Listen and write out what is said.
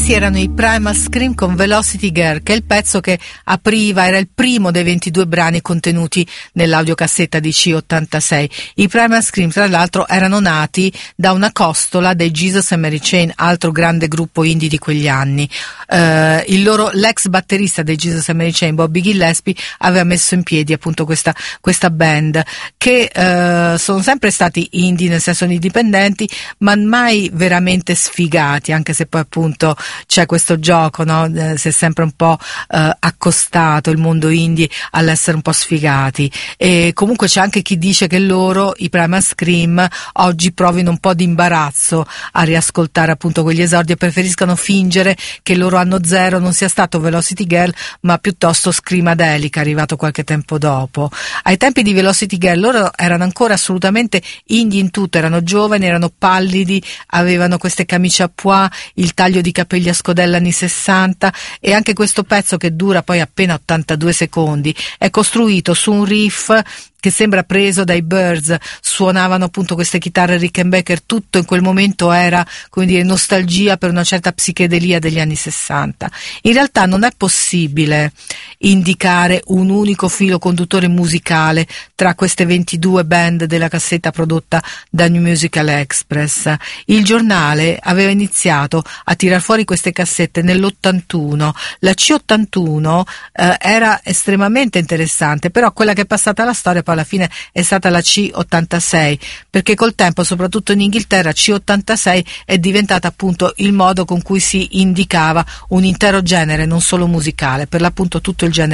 Erano i Primal Scream con Velocity Girl, che è il pezzo che apriva, era il primo dei 22 brani contenuti nell'audiocassetta di C86. I Primal Scream, tra l'altro, erano nati da una costola dei Jesus and Mary Chain, altro grande gruppo indie di quegli anni. L'ex batterista dei Jesus and Mary Chain, Bobby Gillespie, aveva messo in piedi appunto questa band, che sono sempre stati indie, nel senso indipendenti, ma mai veramente sfigati, anche se poi appunto c'è questo gioco, no? Si è sempre un po' accostato il mondo indie all'essere un po' sfigati, e comunque c'è anche chi dice che loro, i Primal Scream, oggi provino un po' di imbarazzo a riascoltare appunto quegli esordi e preferiscano fingere che il loro anno zero non sia stato Velocity Girl, ma piuttosto Screamadelica, arrivato qualche tempo dopo. Ai tempi di Velocity Girl loro erano ancora assolutamente indie in tutto, erano giovani, erano pallidi, avevano queste camicie a pois, il taglio di capelli a scodella anni 60, e anche questo pezzo, che dura poi appena 82 secondi, è costruito su un riff che sembra preso dai Byrds. Suonavano appunto queste chitarre Rickenbacker, tutto in quel momento era, come dire, nostalgia per una certa psichedelia degli anni 60. In realtà non è possibile indicare un unico filo conduttore musicale tra queste 22 band della cassetta prodotta da New Musical Express. Il giornale aveva iniziato a tirar fuori queste cassette nell'81, la C81 era estremamente interessante, però quella che è passata alla storia poi alla fine è stata la C86, perché col tempo, soprattutto in Inghilterra, C86 è diventata appunto il modo con cui si indicava un intero genere, non solo musicale, per l'appunto tutto il genere